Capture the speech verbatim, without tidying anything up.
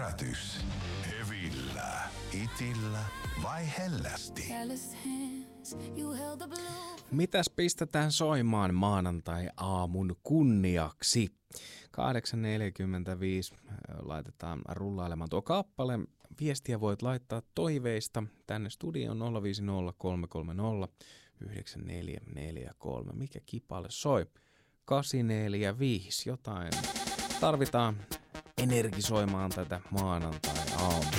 Herätys. Hevillä, itillä vai hellästi? Mitäs pistetään soimaan maanantai-aamun kunniaksi? kahdeksan neljäkymmentäviisi laitetaan rullailemaan tuo kappale. Viestiä voit laittaa toiveista tänne studioon nolla viisi nolla kolme kolme nolla yhdeksän neljä neljä kolme. Mikä kipale soi? kahdeksan neljä viisi. Jotain tarvitaan energisoimaan tätä maanantai-aamua.